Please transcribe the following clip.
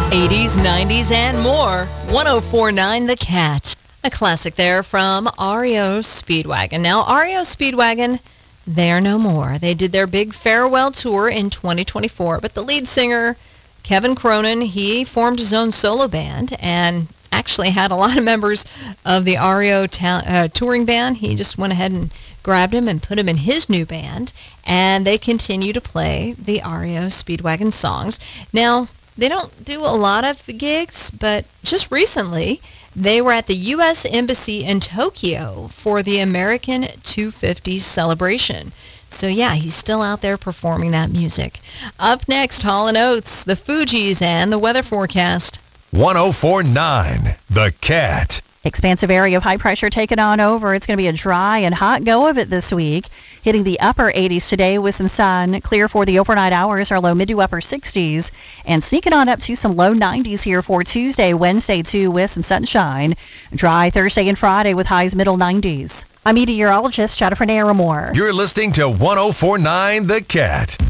80s, 90s, and more. 104.9 The Cat. A classic there from REO Speedwagon. Now, REO Speedwagon, they are no more. They did their big farewell tour in 2024, but the lead singer, Kevin Cronin, he formed his own solo band and actually had a lot of members of the REO touring band. He just went ahead and grabbed him and put him in his new band, and they continue to play the REO Speedwagon songs. Now, they don't do a lot of gigs, but just recently, they were at the U.S. Embassy in Tokyo for the American 250 celebration. So yeah, he's still out there performing that music. Up next, Hall & Oates, the Fugees, and the weather forecast. 104.9 The Cat. Expansive area of high pressure taking on over. It's going to be a dry and hot go of it this week. Hitting the upper 80s today with some sun. Clear for the overnight hours, our low mid to upper 60s. And sneaking on up to some low 90s here for Tuesday, Wednesday too, with some sunshine. Dry Thursday and Friday with highs middle 90s. I'm meteorologist Jennifer Naramore. You're listening to 104.9 The Cat.